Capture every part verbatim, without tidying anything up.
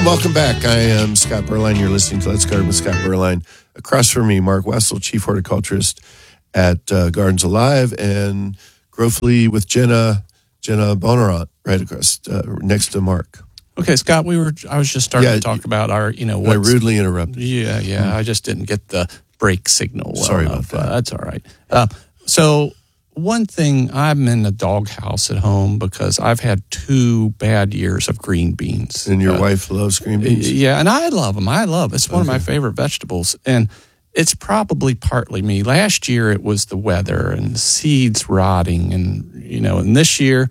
And welcome back. I am Scott Berline. You're listening to Let's Garden with Scott Berline. Across from me, Mark Wessel, Chief Horticulturist at uh, Gardens Alive, and Growthly with Jenna, Jenna Bonerant, right across, uh, next to Mark. Okay, Scott, we were. I was just starting Yeah, to talk about our, you know, I what's, rudely interrupted. Yeah, yeah. Mm. I just didn't get the break signal well Sorry enough. about that. Uh, that's all right. Uh, so one thing, I'm in the doghouse at home because I've had two bad years of green beans. And your uh, wife loves green beans? Yeah, and I love them. I love it. It's one okay. of my favorite vegetables. And it's probably partly me. Last year it was the weather and the seeds rotting, and you know, and this year,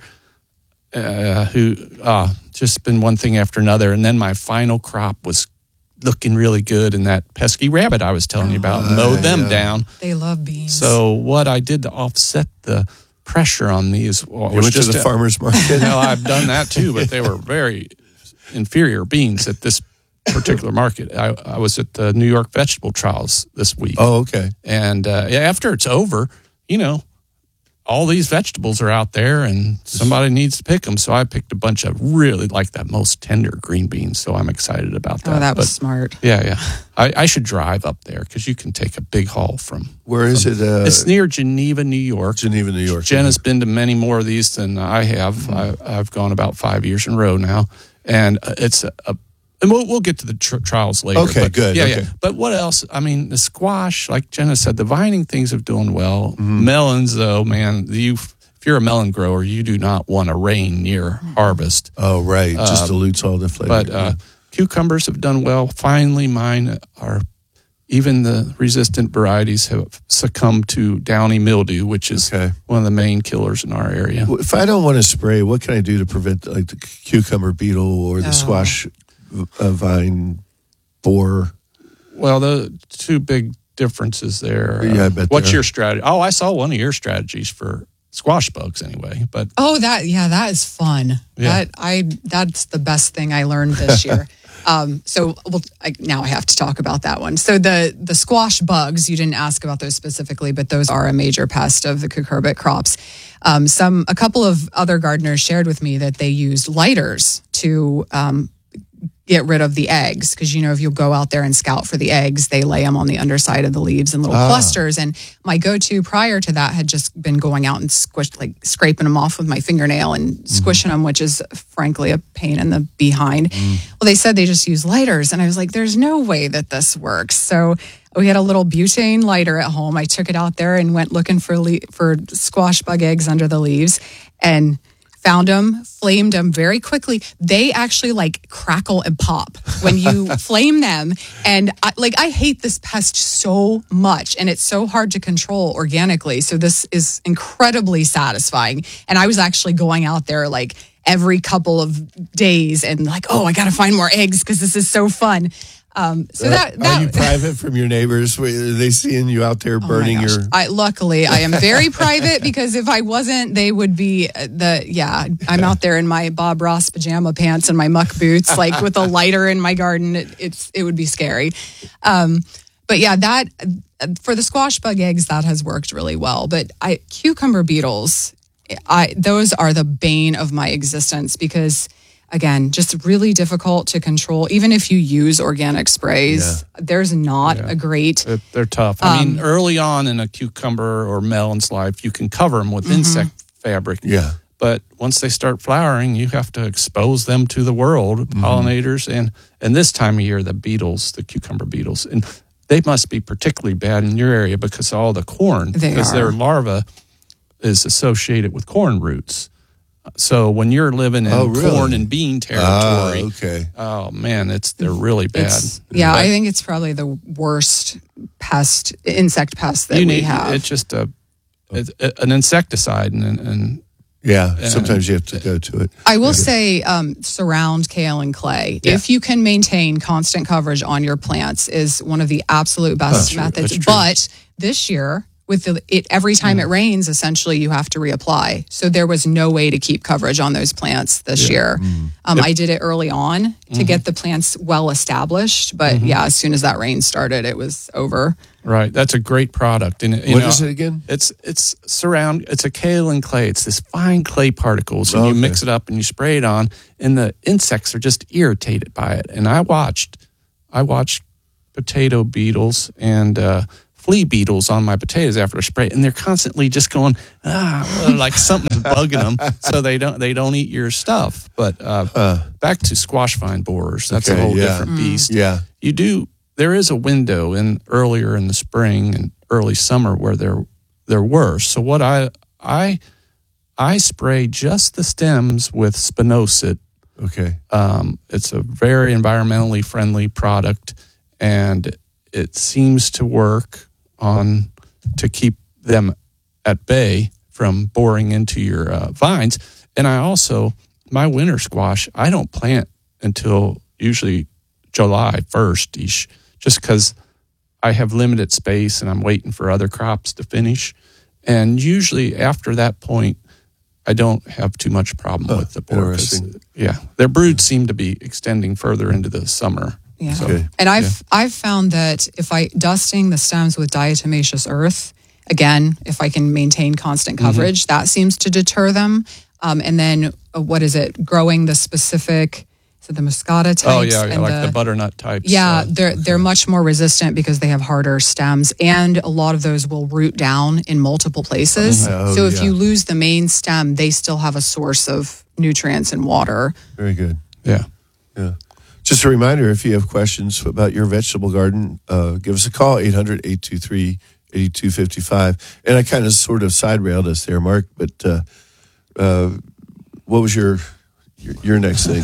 uh, who uh, just been one thing after another. And then my final crop was looking really good, and that pesky rabbit I was telling you about uh, mowed them yeah. down. They love beans. So what I did to offset the pressure on these, well, you was went just to the a, farmer's market. No, I've done that too, but they were very inferior beans at this particular market. I, I was at the New York Vegetable Trials this week. Oh, okay. And uh, after it's over, you know, all these vegetables are out there and somebody needs to pick them. So I picked a bunch of really like that most tender green beans. So I'm excited about that. Oh, that was but, smart. Yeah, yeah. I, I should drive up there because you can take a big haul from. Where is from, it? Uh, it's near Geneva, New York. Geneva, New York. Jen has been to many more of these than I have. Mm-hmm. I, I've gone about five years in a row now. And it's a, a And we'll, we'll get to the tr- trials later. Okay, but, good. Yeah, okay. yeah. But what else? I mean, the squash, like Jenna said, the vining things are doing well. Mm-hmm. Melons, though, man, you if you're a melon grower, you do not want a rain near harvest. Oh, right. Just uh, dilutes all the flavor. But uh, cucumbers have done well. Finally, mine are, even the resistant varieties have succumbed to downy mildew, which is okay. one of the main killers in our area. If I don't want to spray, what can I do to prevent like the cucumber beetle or the oh. squash uh, vine borer? Well, the two big differences there. Yeah, uh, I bet What's there. your strategy? Oh, I saw one of your strategies for squash bugs anyway. But oh, that yeah, that is fun. Yeah. That I that's the best thing I learned this year. um, so well, I, now I have to talk about that one. So the the squash bugs, you didn't ask about those specifically, but those are a major pest of the cucurbit crops. Um, some a couple of other gardeners shared with me that they used lighters to um, get rid of the eggs, because you know if you'll go out there and scout for the eggs, they lay them on the underside of the leaves in little ah. clusters. And my go-to prior to that had just been going out and squish, like scraping them off with my fingernail and mm. squishing them, which is frankly a pain in the behind. Mm. Well, they said they just use lighters, and I was like, "There's no way that this works." So we had a little butane lighter at home. I took it out there and went looking for le- for squash bug eggs under the leaves, and found them, flamed them very quickly. They actually like crackle and pop when you flame them. And I, like, I hate this pest so much, and it's so hard to control organically. So this is incredibly satisfying. And I was actually going out there like every couple of days and like, oh, I got to find more eggs because this is so fun. Um, so that, that are you private from your neighbors? Are they seeing you out there burning oh your? I, luckily, I am very private, because if I wasn't, they would be the yeah. I'm out there in my Bob Ross pajama pants and my muck boots, like with a lighter in my garden. It, it's it would be scary. Um, but yeah, that for the squash bug eggs, that has worked really well. But I cucumber beetles, I those are the bane of my existence, because, again, just really difficult to control. Even if you use organic sprays, yeah. there's not yeah. a great... They're, they're tough. I um, mean, early on in a cucumber or melon's life, you can cover them with mm-hmm. insect fabric. Yeah. But once they start flowering, you have to expose them to the world, mm-hmm. pollinators, and, and this time of year, the beetles, the cucumber beetles. And they must be particularly bad in your area because of all the corn. They because are. their larva is associated with corn roots. So when you're living in oh, really? corn and bean territory, uh, okay. oh man, it's they're really bad. It's, yeah, but I think it's probably the worst pest, insect pest that you we need, have. It's just a, it's an insecticide, and, and yeah, and, sometimes you have to go to it. I will yeah. say, um, surround kale and clay. Yeah. If you can maintain constant coverage on your plants, is one of the absolute best That's methods. true. But this year, with the, it every time mm. it rains, essentially you have to reapply. So there was no way to keep coverage on those plants this yeah. year. Mm. Um, yep. I did it early on to mm-hmm. get the plants well established, but mm-hmm. yeah, as soon as that rain started, it was over. Right, that's a great product. And you what know, is it again? It's it's surround. It's a kaolin clay. It's this fine clay particles, and oh, you okay. mix it up and you spray it on, and the insects are just irritated by it. And I watched, I watched potato beetles and uh, flea beetles on my potatoes after I spray, and they're constantly just going ah, like something's bugging them, so they don't they don't eat your stuff. But uh, uh, back to squash vine borers. That's okay, a whole yeah. different beast. Mm. Yeah, you do. There is a window in earlier in the spring and early summer where there there were. So what I I I spray just the stems with spinosad. Okay. Um, it's a very environmentally friendly product, and it seems to work on to keep them at bay from boring into your uh, vines. And I also my winter squash I don't plant until usually July first-ish. Just because I have limited space and I'm waiting for other crops to finish. And usually after that point, I don't have too much problem oh, with the borer. Yeah, their broods seem to be extending further into the summer. Yeah, so, okay. and I've yeah. I've found that if I dusting the stems with diatomaceous earth, again, if I can maintain constant coverage, mm-hmm. that seems to deter them. Um, and then uh, what is it? Growing the specific. So the muscata types. Oh yeah, yeah and like the, the butternut types. Yeah, uh, they're they're much more resistant because they have harder stems, and a lot of those will root down in multiple places. Oh, so if yeah. you lose the main stem, they still have a source of nutrients and water. Very good. Yeah, yeah. Just a reminder: if you have questions about your vegetable garden, uh, give us a call eight hundred, eight two three, eight two five five. And I kind of sort of side railed us there, Mark. But uh, uh, what was your your, your next thing?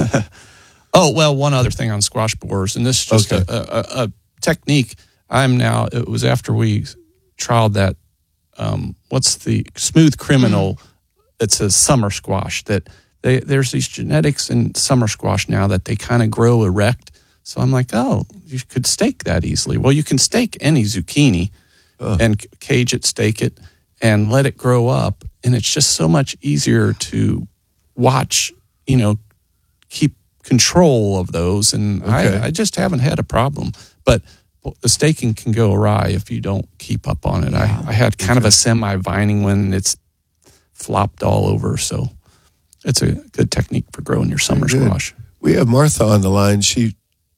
Oh, well, one other thing on squash borers, and this is just okay. a, a, a technique. I'm now, it was after we trialed that, um, what's the smooth criminal, mm. it's a summer squash, that they, there's these genetics in summer squash now that they kind of grow erect. So I'm like, oh, you could stake that easily. Well, you can stake any zucchini uh. and cage it, stake it, and let it grow up. And it's just so much easier to watch, you know, keep control of those, and okay. I, I just haven't had a problem. But the staking can go awry if you don't keep up on it. Yeah. I, I had kind okay. of a semi-vining when it's flopped all over, so it's a good technique for growing your summer squash. We have Martha on the line. She,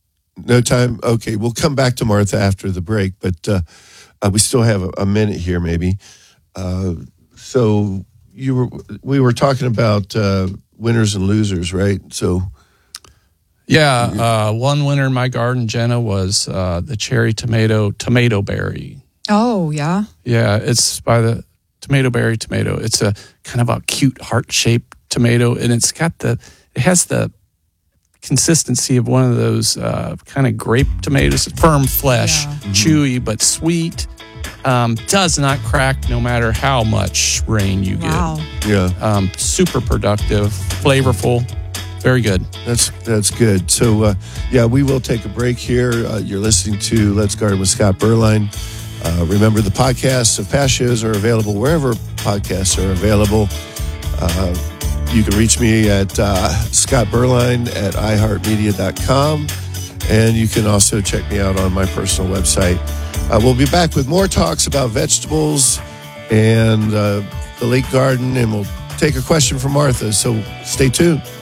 no time. Okay, we'll come back to Martha after the break, but uh, uh, we still have a, a minute here, maybe. Uh, so you were, we were talking about uh, winners and losers, right? So. Yeah, uh, one winner in my garden, Jenna, was uh, the cherry tomato tomato berry. Oh, yeah? Yeah, it's by the tomato berry tomato. It's a kind of a cute heart-shaped tomato, and it's got the, it has the consistency of one of those uh, kind of grape tomatoes, firm flesh, yeah. chewy but sweet. Um, does not crack no matter how much rain you wow. get. Yeah. Um, super productive, flavorful. Very good. That's that's good. So, uh, yeah, we will take a break here. Uh, you're listening to Let's Garden with Scott Berline. Uh, remember, the podcasts of past shows are available wherever podcasts are available. Uh, you can reach me at uh, Scott Berline at i heart media dot com, and you can also check me out on my personal website. Uh, we'll be back with more talks about vegetables and uh, the lake garden, and we'll take a question from Martha, so stay tuned.